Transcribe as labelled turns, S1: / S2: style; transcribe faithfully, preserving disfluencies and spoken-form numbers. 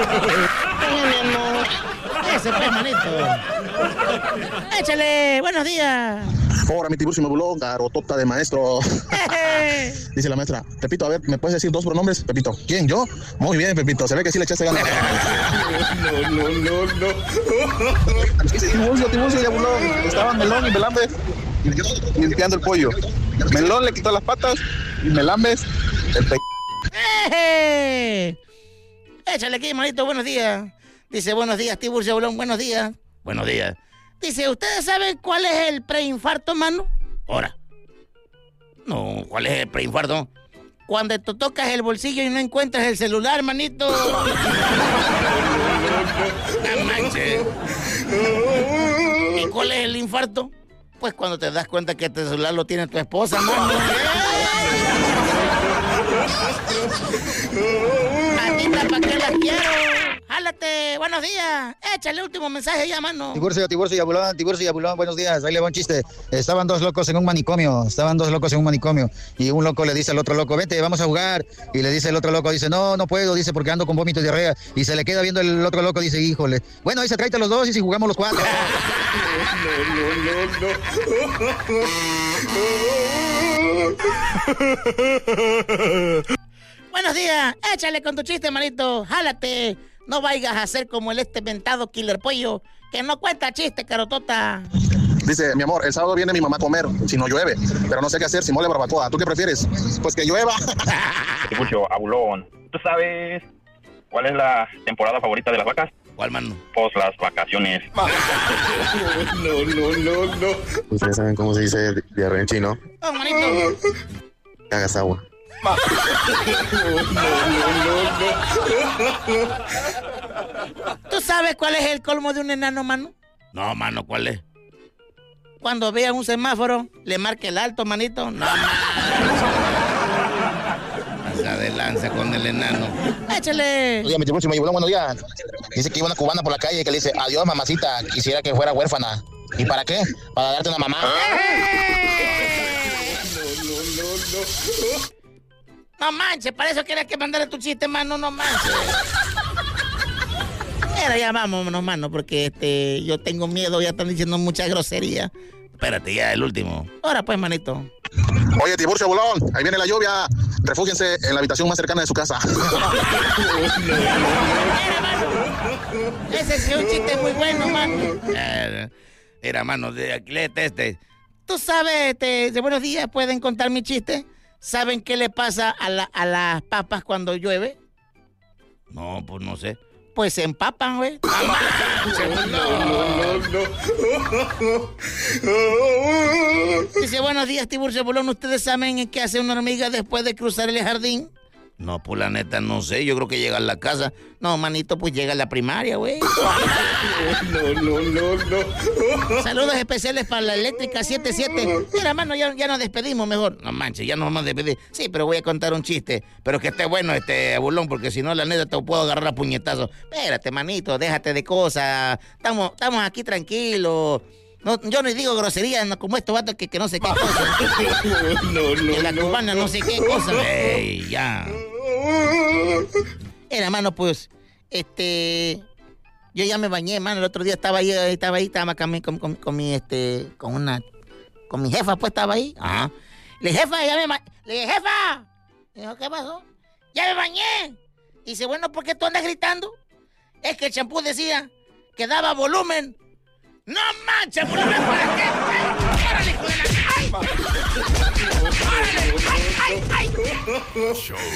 S1: Hola, mi amor.
S2: Ese pues, manito. Échale, buenos días.
S3: Ahora mi Tiburcio me burló, garotota de maestro. Dice la maestra, Pepito, a ver, ¿me puedes decir dos pronombres? Pepito, ¿quién? ¿Yo? Muy bien, Pepito, se ve que sí le echaste ganas.
S4: No, no, no, no.
S3: Dice Tiburcio, Tiburcio ya burló. Estaban Melón y Melambes limpiando el pollo. Melón le quitó las patas y Melambes el pe...
S2: ¡Eh! Échale aquí, manito, buenos días. Dice, buenos días, Tiburcio Bolón, buenos días. Buenos días. Dice, ¿ustedes saben cuál es el preinfarto, mano? Ahora. No, ¿cuál es el preinfarto? Cuando te tocas el bolsillo y no encuentras el celular, manito. No manches. ¿Y cuál es el infarto? Pues cuando te das cuenta que este celular lo tiene tu esposa, mano. Matita, ¿para qué las quiero? Jálate, buenos días. Échale último mensaje ya, mano.
S5: Tiburcio, Tiburcio y Abulón, Tiburcio y Abulón, buenos días. Ahí le va un chiste. Estaban dos locos en un manicomio, estaban dos locos en un manicomio. Y un loco le dice al otro loco, vete, vamos a jugar. Y le dice el otro loco, dice, no, no puedo, dice, porque ando con vómito y diarrea. Y se le queda viendo el otro loco, dice, híjole. Bueno, ahí se tráete los dos y si jugamos los cuatro.
S2: Buenos días, échale con tu chiste, manito. Jálate. No vayas a ser como el este mentado Killer Pollo, que no cuenta chiste, carotota.
S3: Dice, mi amor, el sábado viene mi mamá a comer, si no llueve, pero no sé qué hacer, si mole barbacoa. ¿Tú qué prefieres? Pues que llueva.
S6: Tiburcio, Abulón, ¿tú sabes cuál es la temporada favorita de las vacas?
S2: ¿Cuál, mano?
S6: Pues las vacaciones.
S4: No, no, no, no.
S3: ¿Ustedes saben cómo se dice diarrea en chino?
S2: Oh, manito.
S3: Cagas agua.
S4: No, no, no, no.
S2: ¿Tú sabes cuál es el colmo de un enano, mano? No, mano, ¿cuál es? Cuando vea un semáforo, le marque el alto, manito. No, mano. Pasa de lanza con el enano. Échale.
S5: Oye, mi Tiburcio, me buenos días. Dice que iba una cubana por la calle que le dice, adiós, mamacita, quisiera que fuera huérfana. ¿Y para qué? Para darte una mamá.
S4: No, no, no, no.
S2: No manches, para eso querías que mandara tu chiste, mano, no manches. Mira, ya vámonos, mano, porque este, yo tengo miedo, ya están diciendo mucha grosería. Espérate, ya el último. Ahora pues, manito.
S3: Oye, Tiburcio Bolón, ahí viene la lluvia. Refúgiense en la habitación más cercana de su casa.
S2: Mira, mano. Ese es un chiste muy bueno, mano. Eh, Mira, mano, de Aquilete este. ¿Tú sabes, este, de buenos días, pueden contar mi chiste? ¿Saben qué le pasa a, la, a las papas cuando llueve? No, pues no sé. Pues se empapan, güey.
S4: No, no, no.
S2: Dice, buenos días, Tiburcio Bolón. ¿Ustedes saben qué hace una hormiga después de cruzar el jardín? No, pues la neta, no sé. Yo creo que llega a la casa. No, manito, pues llega a la primaria, güey.
S4: No, no, no, no.
S2: Saludos especiales para la eléctrica siete siete. Mira, mano, ya, ya nos despedimos mejor. No manches, ya nos vamos a despedir. Sí, pero voy a contar un chiste. Pero que esté bueno, este, Abulón, porque si no, la neta, te puedo agarrar a puñetazos. Espérate, manito, déjate de cosas. Estamos, estamos aquí tranquilos. No, yo no digo groserías, no, como estos vatos que, que no sé qué cosa.
S4: No, no,
S2: Que la cubana no sé qué cosa. Ey, ya. Era, mano, pues, este... Yo ya me bañé, mano. El otro día estaba ahí, estaba ahí, estaba acá con, con, con mi, este... Con una... Con mi jefa, pues, estaba ahí. Ajá. Le dije, jefa, ya me bañé. Le dije, jefa. Le dijo, ¿qué pasó? Ya me bañé. Dice, bueno, ¿por qué tú andas gritando? Es que el champú decía que daba volumen. ¡No manches! ¡Volumen para qué! ¡Órale, hijo de la... ¡Ay! ¡Órale! ¡Ay, ay, ay!